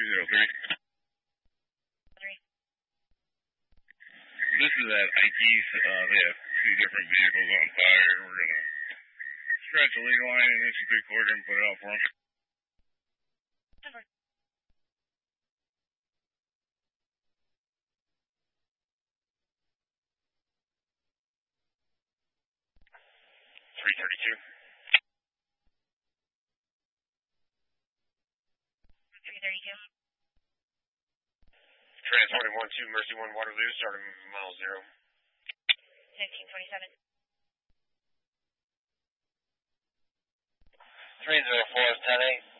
203. This is at Ike's. They have two different vehicles on fire. We're going to stretch a lead line an inch and 3/4 and put it out for them. 332. 332. Transporting 1-2, Mercy 1 Waterloo, starting mile 0. 1527. 304 is 10-8.